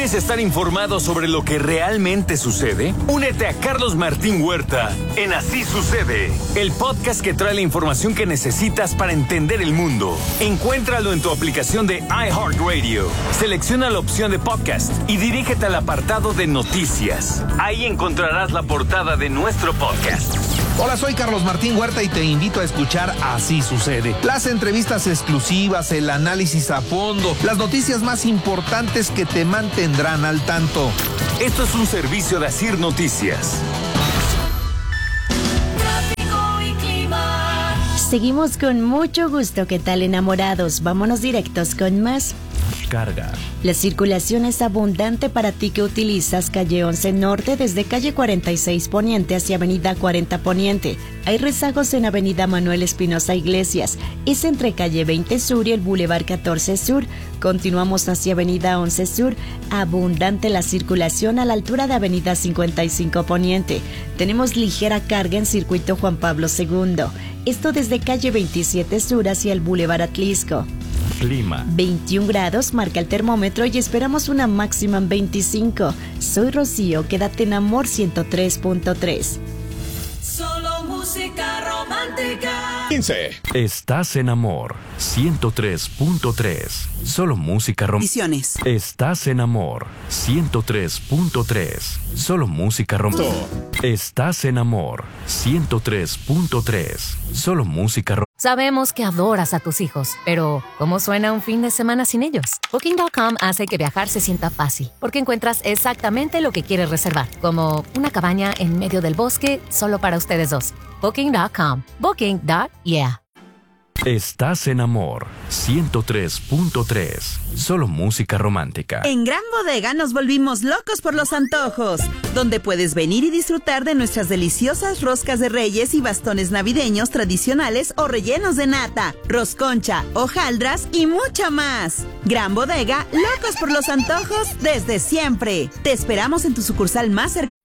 ¿Quieres estar informado sobre lo que realmente sucede? Únete a Carlos Martín Huerta en Así Sucede, el podcast que trae la información que necesitas para entender el mundo. Encuéntralo en tu aplicación de iHeartRadio. Selecciona la opción de podcast y dirígete al apartado de noticias. Ahí encontrarás la portada de nuestro podcast. Hola, soy Carlos Martín Huerta y te invito a escuchar Así Sucede. Las entrevistas exclusivas, el análisis a fondo, las noticias más importantes que te mantendrán al tanto. Esto es un servicio de Asir Noticias. Seguimos con mucho gusto. ¿Qué tal, enamorados? Vámonos directos con más. Carga. La circulación es abundante para ti que utilizas calle 11 Norte desde calle 46 Poniente hacia avenida 40 Poniente. Hay rezagos en avenida Manuel Espinosa Iglesias. Es entre calle 20 Sur y el Boulevard 14 Sur. Continuamos hacia avenida 11 Sur. Abundante la circulación a la altura de avenida 55 Poniente. Tenemos ligera carga en circuito Juan Pablo II. Esto desde calle 27 Sur hacia el Boulevard Atlisco. Clima. 21 grados marca el termómetro y esperamos una máxima en 25. Soy Rocío, quédate en Amor 103.3. Solo música romántica. 15. Estás en Amor 103.3. Solo música romántica. Estás en Amor 103.3. Solo música romántica. Estás en Amor 103.3. Solo música romántica. Sabemos que adoras a tus hijos, pero ¿cómo suena un fin de semana sin ellos? Booking.com hace que viajar se sienta fácil, porque encuentras exactamente lo que quieres reservar, como una cabaña en medio del bosque solo para ustedes dos. Booking.com. Booking.yeah. Estás en Amor 103.3. Solo música romántica. En Gran Bodega nos volvimos locos por los antojos, donde puedes venir y disfrutar de nuestras deliciosas roscas de reyes y bastones navideños tradicionales o rellenos de nata, rosconcha, hojaldras y mucha más. Gran Bodega, locos por los antojos desde siempre. Te esperamos en tu sucursal más cercana.